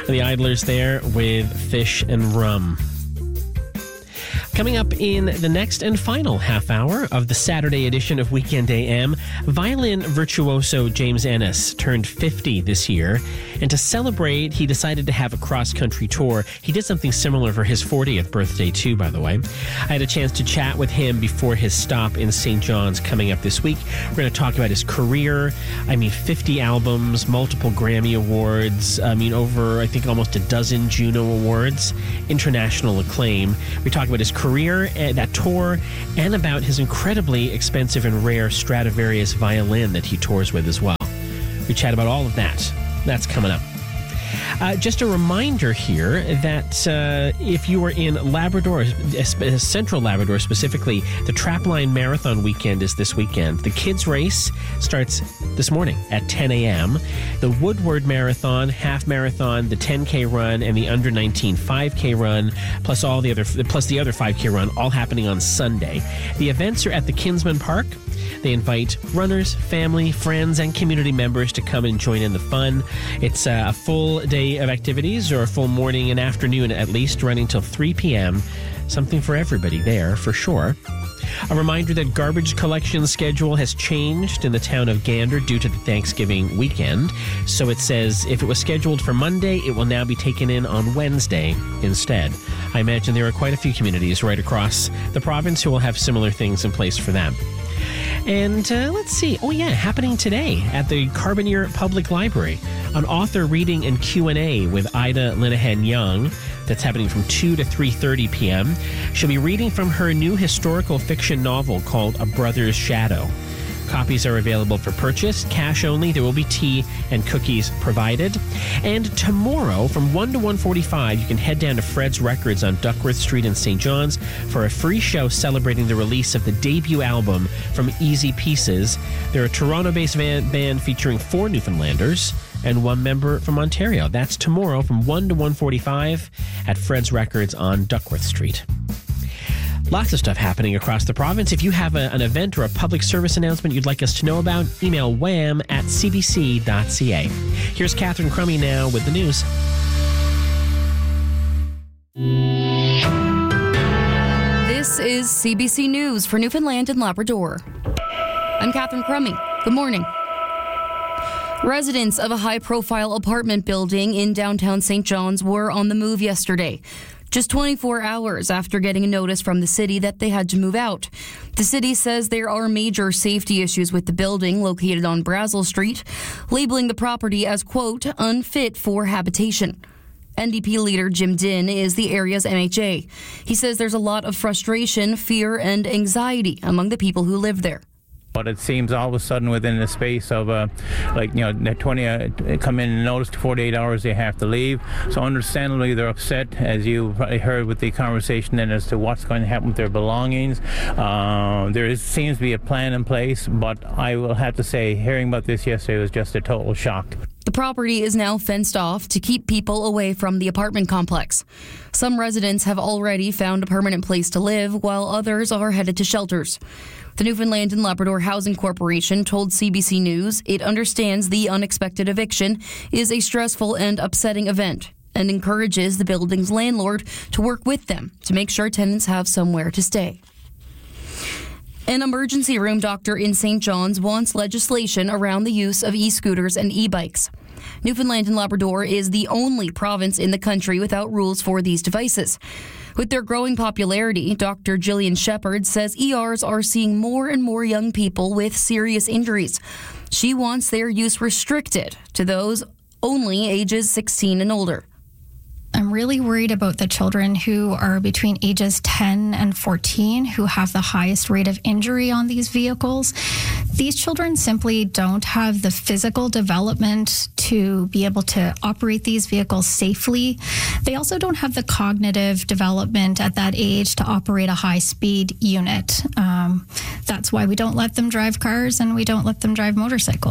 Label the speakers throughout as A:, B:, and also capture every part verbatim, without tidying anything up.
A: The Idlers there with Fish and Rum. Coming up in the next and final half hour of the Saturday edition of Weekend A M, violin virtuoso James Ennis turned fifty this year, and to celebrate, he decided to have a cross-country tour. He did something similar for his fortieth birthday, too, by the way. I had a chance to chat with him before his stop in Saint John's coming up this week. We're going to talk about his career. I mean, fifty albums, multiple Grammy Awards, I mean, over, I think, almost a dozen Juno Awards, international acclaim. We talk about his career, that tour, and about his incredibly expensive and rare Stradivarius violin that he tours with as well. We chat about all of that. That's coming up. Uh, just a reminder here that uh, if you are in Labrador, uh, Central Labrador specifically, the Trapline Marathon weekend is this weekend. The kids' race starts this morning at ten a.m. The Woodward Marathon, half marathon, the ten K run, and the under nineteen five K run, plus all the other, plus the other five K run, all happening on Sunday. The events are at the Kinsman Park. They invite runners, family, friends, and community members to come and join in the fun. It's uh, a full day of activities, or a full morning and afternoon at least, running till three p.m. Something for everybody there, for sure. A reminder that garbage collection schedule has changed in the town of Gander due to the Thanksgiving weekend. So it says if it was scheduled for Monday, it will now be taken in on Wednesday instead. I imagine there are quite a few communities right across the province who will have similar things in place for them. And uh, let's see. Oh, yeah, happening today at the Carbonear Public Library. An author reading and Q and A with Ida Linehan Young. That's happening from two to three thirty p.m. She'll be reading from her new historical fiction novel called A Brother's Shadow. Copies are available for purchase, cash only. There will be tea and cookies provided. And tomorrow, from one to one forty-five, you can head down to Fred's Records on Duckworth Street in Saint John's for a free show celebrating the release of the debut album from Easy Pieces. They're a Toronto-based band featuring four Newfoundlanders and one member from Ontario. That's tomorrow from one to one forty-five at Fred's Records on Duckworth Street. Lots of stuff happening across the province. If you have a, an event or a public service announcement you'd like us to know about, email wham at c b c dot c a. Here's Catherine Crummy now with the news.
B: This is C B C News for Newfoundland and Labrador. I'm Catherine Crummy. Good morning. Residents of a high-profile apartment building in downtown Saint John's were on the move yesterday, just twenty-four hours after getting a notice from the city that they had to move out. The city says there are major safety issues with the building located on Brazel Street, labeling the property as, quote, unfit for habitation. N D P leader Jim Dinn is the area's M H A. He says there's a lot of frustration, fear, and anxiety among the people who live there.
C: But it seems all of a sudden within the space of, uh, like, you know, twenty uh, come in and notice forty-eight hours they have to leave. So understandably they're upset, as you probably heard with the conversation then, as to what's going to happen with their belongings. Uh, there is, seems to be a plan in place, but I will have to say, hearing about this yesterday was just a total shock.
B: The property is now fenced off to keep people away from the apartment complex. Some residents have already found a permanent place to live, while others are headed to shelters. The Newfoundland and Labrador Housing Corporation told C B C News it understands the unexpected eviction is a stressful and upsetting event and encourages the building's landlord to work with them to make sure tenants have somewhere to stay. An emergency room doctor in Saint John's wants legislation around the use of e-scooters and e-bikes. Newfoundland and Labrador is the only province in the country without rules for these devices. With their growing popularity, Doctor Gillian Shepherd says E Rs are seeing more and more young people with serious injuries. She wants their use restricted to those only ages sixteen and older.
D: I'm really worried about the children who are between ages ten and fourteen who have the highest rate of injury on these vehicles. These children simply don't have the physical development to be able to operate these vehicles safely. They also don't have the cognitive development at that age to operate a high-speed unit. Um, that's why we don't let them drive cars and we don't let them drive motorcycles.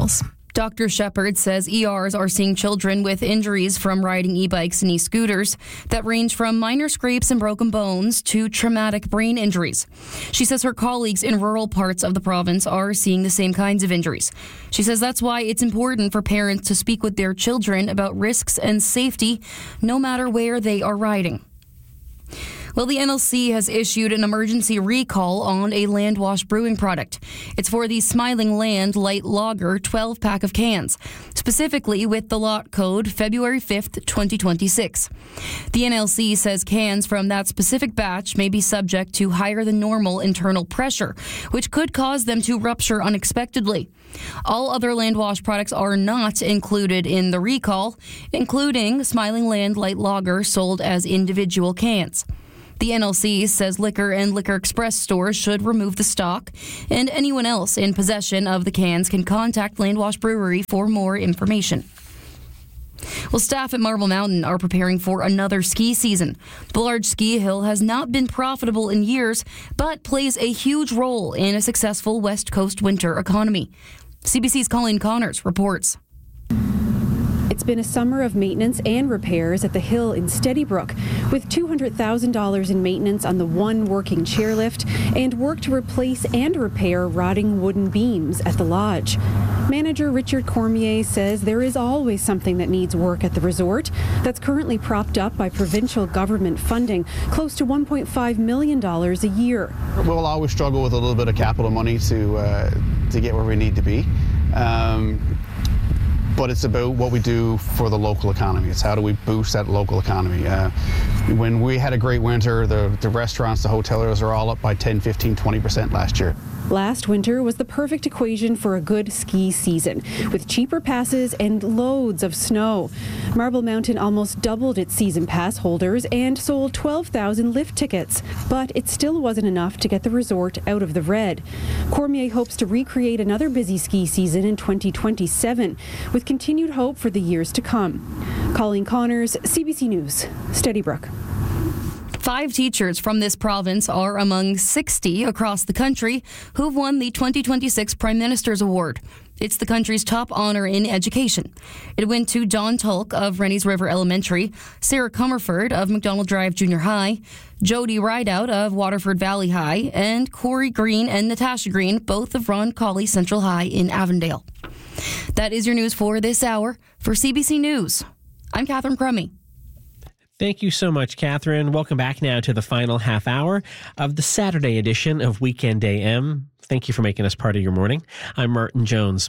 B: Doctor Shepard says E Rs are seeing children with injuries from riding e-bikes and e-scooters that range from minor scrapes and broken bones to traumatic brain injuries. She says her colleagues in rural parts of the province are seeing the same kinds of injuries. She says that's why it's important for parents to speak with their children about risks and safety, no matter where they are riding. Well, the N L C has issued an emergency recall on a Landwash brewing product. It's for the Smiling Land Light Lager twelve pack of cans, specifically with the lot code February fifth, twenty twenty-six. The N L C says cans from that specific batch may be subject to higher than normal internal pressure, which could cause them to rupture unexpectedly. All other Landwash products are not included in the recall, including Smiling Land Light Lager sold as individual cans. The N L C says Liquor and Liquor Express stores should remove the stock, and anyone else in possession of the cans can contact Landwash Brewery for more information. Well, staff at Marble Mountain are preparing for another ski season. The large ski hill has not been profitable in years, but plays a huge role in a successful West Coast winter economy. C B C's Colleen Connors reports.
E: It's been a summer of maintenance and repairs at the hill in Steadybrook, with two hundred thousand dollars in maintenance on the one working chairlift and work to replace and repair rotting wooden beams at the lodge. Manager Richard Cormier says there is always something that needs work at the resort that's currently propped up by provincial government funding, close to one point five million dollars a year.
F: We'll always struggle with a little bit of capital money to, uh, to get where we need to be. Um, But it's about what we do for the local economy. It's how do we boost that local economy. Uh, when we had a great winter, the, the restaurants, the hoteliers are all up by ten, fifteen, twenty percent last year.
E: Last winter was the perfect equation for a good ski season, with cheaper passes and loads of snow. Marble Mountain almost doubled its season pass holders and sold twelve thousand lift tickets, but it still wasn't enough to get the resort out of the red. Cormier hopes to recreate another busy ski season in twenty twenty-seven, with continued hope for the years to come. Colleen Connors, C B C News, Steadybrook.
B: Five teachers from this province are among sixty across the country who've won the twenty twenty-six Prime Minister's Award. It's the country's top honor in education. It went to Don Tulk of Rennie's River Elementary, Sarah Comerford of McDonald Drive Junior High, Jody Rideout of Waterford Valley High, and Corey Green and Natasha Green, both of Ron Colley Central High in Avondale. That is your news for this hour. For C B C News, I'm Catherine Crummy.
A: Thank you so much, Catherine. Welcome back now to the final half hour of the Saturday edition of Weekend A M. Thank you for making us part of your morning. I'm Martin Jones.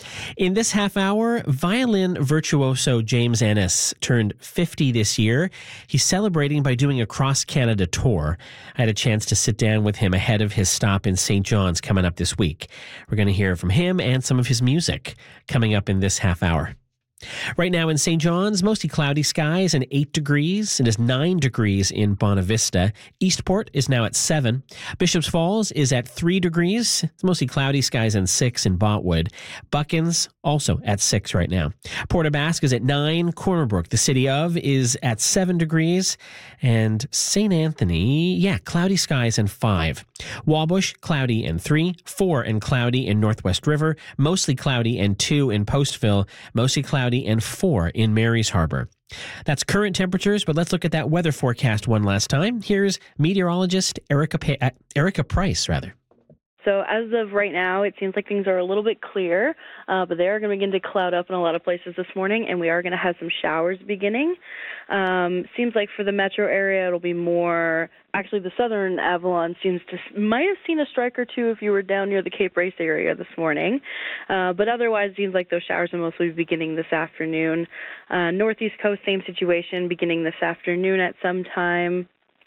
A: In this half hour, violin virtuoso James Ennis turned fifty this year. He's celebrating by doing a cross-Canada tour. I had a chance to sit down with him ahead of his stop in Saint John's coming up this week. We're going to hear from him and some of his music coming up in this half hour. Right now in Saint John's, mostly cloudy skies and eight degrees. It is nine degrees in Bonavista. Eastport is now at seven. Bishop's Falls is at three degrees. It's mostly cloudy skies and six in Botwood. Buckins also at six right now. Port aux Basques is at nine. Corner Brook, the city of, is at seven degrees. And Saint Anthony, yeah, cloudy skies and five. Wabush, cloudy and three. Four and cloudy in Northwest River. Mostly cloudy and two in Postville. Mostly cloudy and four in Mary's Harbor. That's current temperatures, but let's look at that weather forecast one last time. Here's meteorologist Erica pa- uh, Erica Price, rather.
G: So as of right now, it seems like things are a little bit clear, uh, but they are going to begin to cloud up in a lot of places this morning, and we are going to have some showers beginning. Um, seems like for the metro area, it'll be more, actually the southern Avalon seems to, might have seen a strike or two if you were down near the Cape Race area this morning, uh, but otherwise it seems like those showers will mostly be beginning this afternoon. Uh, Northeast Coast, same situation, beginning this afternoon at some time.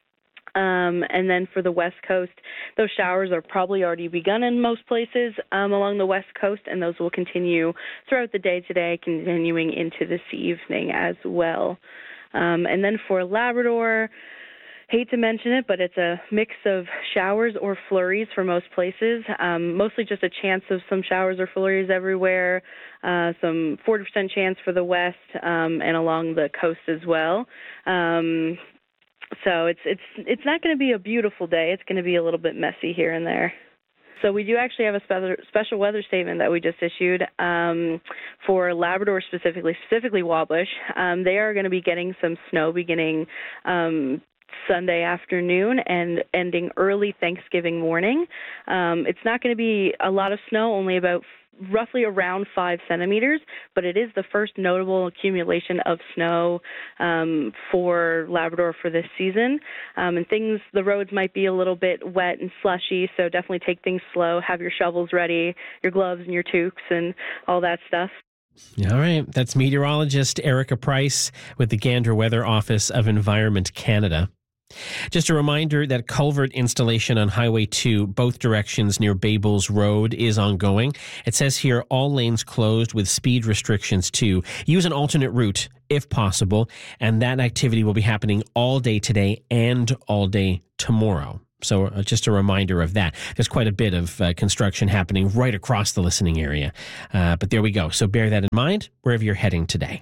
G: Um, and then for the West Coast, those showers are probably already begun in most places um, along the West Coast, and those will continue throughout the day today, continuing into this evening as well. Um, and then for Labrador, hate to mention it, but it's a mix of showers or flurries for most places, um, mostly just a chance of some showers or flurries everywhere, uh, some forty percent chance for the west um, and along the coast as well. Um, So it's it's it's not going to be a beautiful day. It's going to be a little bit messy here and there. So we do actually have a spe- special weather statement that we just issued um, for Labrador specifically, specifically Wabash. Um, they are going to be getting some snow beginning um, Sunday afternoon and ending early Thanksgiving morning. Um, it's not going to be a lot of snow, only about roughly around five centimeters, but it is the first notable accumulation of snow um, for Labrador for this season. Um, and things, the roads might be a little bit wet and slushy, so definitely take things slow. Have your shovels ready, your gloves and your toques and all that stuff.
A: All right. That's meteorologist Erica Price with the Gander Weather Office of Environment Canada. Just a reminder that culvert installation on Highway two, both directions near Babels Road, is ongoing. It says here all lanes closed with speed restrictions too. Use an alternate route if possible, and that activity will be happening all day today and all day tomorrow. So uh, just a reminder of that. There's quite a bit of uh, construction happening right across the listening area. Uh, but there we go. So bear that in mind wherever you're heading today.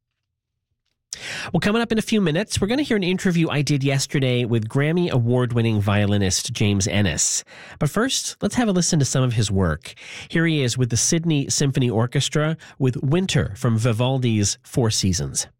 A: Well, coming up in a few minutes, we're going to hear an interview I did yesterday with Grammy Award-winning violinist James Ennis. But first, let's have a listen to some of his work. Here he is with the Sydney Symphony Orchestra with Winter from Vivaldi's Four Seasons.